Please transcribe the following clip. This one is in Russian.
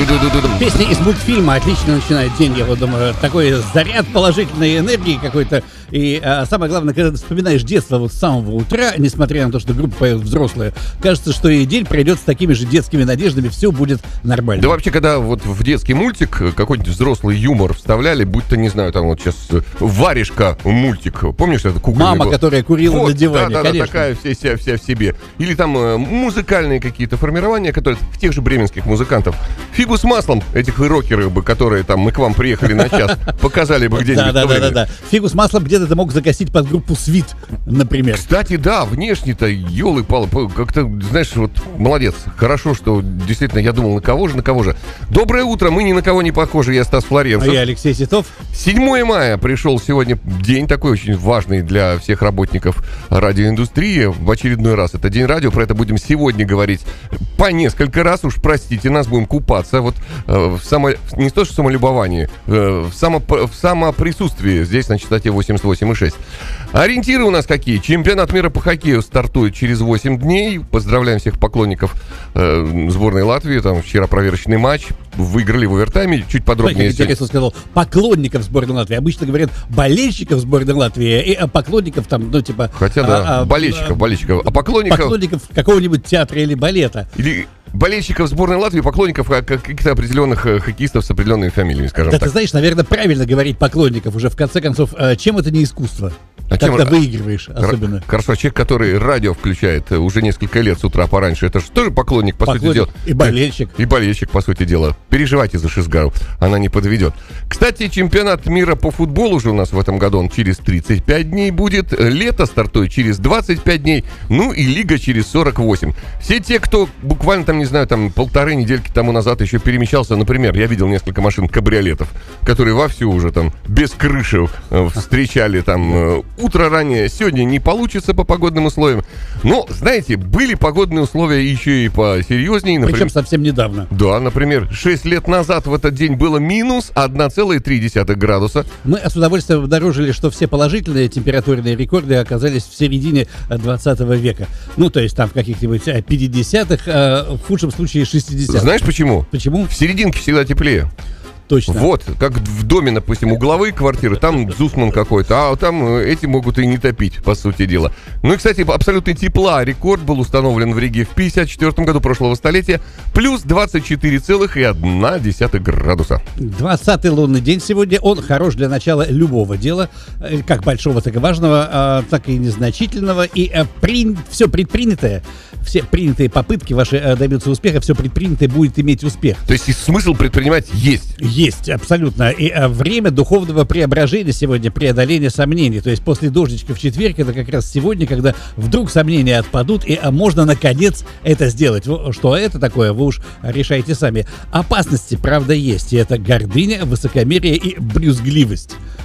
Песня из мультфильма отлично начинает день, я вот думаю, такой заряд положительной энергии какой-то. И самое главное, когда ты вспоминаешь детство вот с самого утра, несмотря на то, что группа поет взрослые, кажется, что и день пройдет с такими же детскими надеждами, все будет нормально. Да вообще, когда вот в детский мультик какой-нибудь взрослый юмор вставляли, будто, не знаю, там вот сейчас «Варежка» мультик, помнишь, это кукольный Мама, был? которая курила вот, на диване, да, конечно. такая вся в себе. Или там музыкальные какие-то формирования, которые в тех же бременских музыкантов. Фигу с маслом этих рокеров бы, которые там, мы к вам приехали на час, показали бы где-нибудь. Да. Фигу с маслом где-то ты мог загасить под группу «Свит», например. Кстати, да, внешне-то, елы-палы, как-то, знаешь, вот молодец. Хорошо, что действительно я думал, на кого же. Доброе утро, мы ни на кого не похожи, я Стас Флоренцев. А я Алексей Титов. 7 мая пришел сегодня день такой очень важный для всех работников радиоиндустрии. В очередной раз это День радио, про это будем сегодня говорить по несколько раз. Уж простите, нас будем купаться вот не то что в самолюбовании, в самоприсутствии здесь на частоте 88,6. Ориентиры у нас какие? Чемпионат мира по хоккею стартует через 8 дней. Поздравляем всех поклонников сборной Латвии. Там вчера проверочный матч. Выиграли в овертайме. Чуть подробнее. Интересно сказал. Поклонников сборной Латвии. Обычно говорят болельщиков сборной Латвии и поклонников там, ну типа... Хотя да, болельщиков. А поклонников какого-нибудь театра или балета. Или болельщиков сборной Латвии, поклонников каких-то определенных хоккеистов с определенными фамилиями, скажем так. Ты знаешь, наверное, правильно говорить поклонников уже в конце концов. Чем это не искусство? Когда выигрываешь, особенно. Хорошо, человек, который радио включает уже несколько лет с утра пораньше, это же тоже поклонник, по сути дела. И болельщик. И болельщик, по сути дела. Переживайте за Шизгару, она не подведет. Кстати, чемпионат мира по футболу уже у нас в этом году, он через 35 дней будет. Лето стартует через 25 дней. Ну и лига через 48. Все те, кто буквально там, не знаю, там полторы недельки тому назад еще перемещался, например, я видел несколько машин кабриолетов, которые вовсю уже там без крыши встречали там утро ранее. Сегодня не получится по погодным условиям. Но, знаете, были погодные условия еще и посерьезнее. Например, причем совсем недавно. Да, например, 6 лет назад в этот день было минус 1,3 градуса. Мы с удовольствием обнаружили, что все положительные температурные рекорды оказались в середине 20 века. Ну, то есть там в каких-нибудь 50-х, в худшем случае 60-х. Знаешь почему? Почему? В серединке всегда теплее. Точно. Вот, как в доме, допустим, угловые квартиры, там Зусман какой-то, а там эти могут и не топить, по сути дела. Ну и, кстати, абсолютно тепла рекорд был установлен в Риге в 1954 году прошлого столетия, плюс 24,1 градуса. 20-й лунный день сегодня, он хорош для начала любого дела, как большого, так и важного, так и незначительного, и все предпринятое, все принятые попытки ваши добиться успеха, все предпринятое будет иметь успех. То есть и смысл предпринимать есть? Есть, абсолютно. И время духовного преображения сегодня, преодоления сомнений. То есть после дождичка в четверг, это как раз сегодня, когда вдруг сомнения отпадут, и можно наконец это сделать. Что это такое, вы уж решайте сами. Опасности, правда, есть. И это гордыня, высокомерие и брюзгливость.